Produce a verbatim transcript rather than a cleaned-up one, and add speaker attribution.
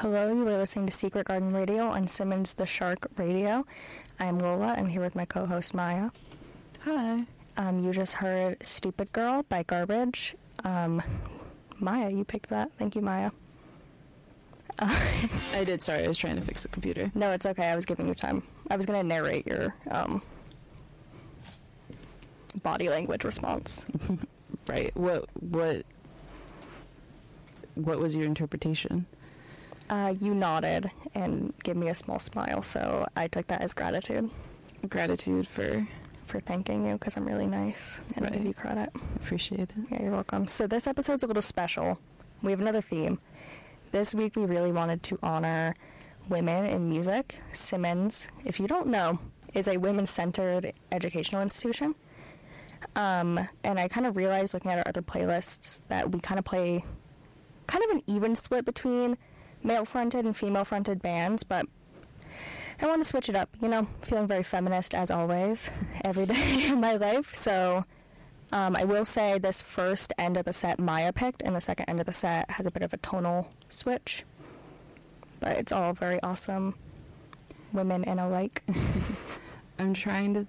Speaker 1: Hello, you are listening to Secret Garden Radio on Simmons the Shark Radio. I'm Lola. I'm here with my co-host Maya.
Speaker 2: Hi.
Speaker 1: Um, you just heard Stupid Girl by Garbage. Um, Maya, you picked that. Thank you, Maya. Uh,
Speaker 2: I did, sorry, I was trying to fix the computer.
Speaker 1: no, it's okay. I was giving you time. I was going to narrate your um, body language response.
Speaker 2: Right. What, what, what was your interpretation?
Speaker 1: Uh, you nodded and gave me a small smile, so I took that as gratitude.
Speaker 2: Gratitude for...
Speaker 1: For thanking you, because I'm really nice, and
Speaker 2: Right.
Speaker 1: I give you credit.
Speaker 2: Appreciate it.
Speaker 1: Yeah, you're welcome. So this episode's a little special. We have another theme. This week we really wanted to honor women in music. Simmons, if you don't know, is a women-centered educational institution. Um, and I kind of realized looking at our other playlists that we kind of play kind of an even split between male-fronted and female-fronted bands, but I want to switch it up, you know, feeling very feminist as always, every day in my life. So um, I will say this first end of the set Maya picked, and the second end of the set has a bit of a tonal switch. But it's all very awesome women and alike.
Speaker 2: I'm trying to